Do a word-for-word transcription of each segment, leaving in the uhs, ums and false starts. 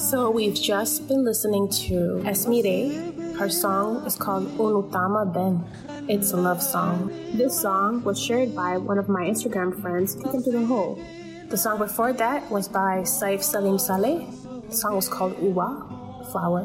So we've just been listening to Esmire. Her song is called Unutama Ben. It's a love song. This song was shared by one of my Instagram friends, Taken to the Hole. The song before that was by Saif Salim Saleh. The song was called Uwa, Flower.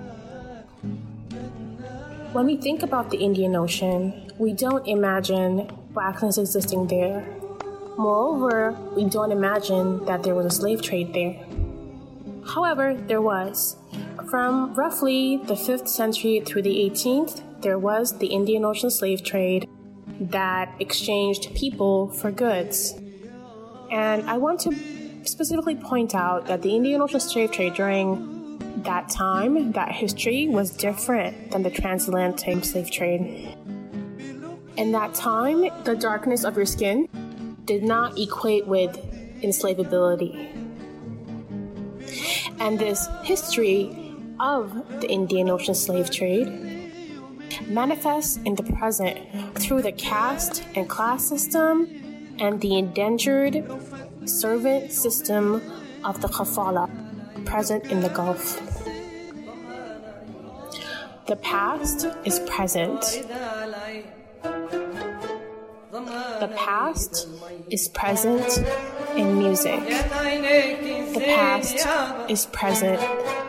When we think about the Indian Ocean, we don't imagine blackness existing there. Moreover, we don't imagine that there was a slave trade there. However, there was. From roughly the fifth century through the eighteenth, there was the Indian Ocean slave trade that exchanged people for goods. And I want to specifically point out that the Indian Ocean slave trade during that time, that history, was different than the transatlantic slave trade. In that time, the darkness of your skin did not equate with enslavability. And this history of the Indian Ocean slave trade manifests in the present through the caste and class system and the indentured servant system of the kafala present in the Gulf. The past is present. The past is present in music. The past is present